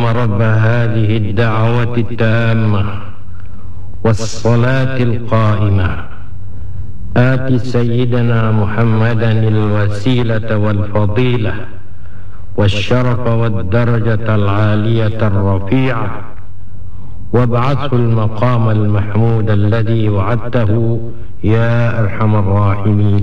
رب هذه الدعوة التامة والصلاة القائمة آت سيدنا محمدا الوسيلة والفضيلة والشرف والدرجة العالية الرفيعة وابعثه المقام المحمود الذي وعدته يا أرحم الراحمين.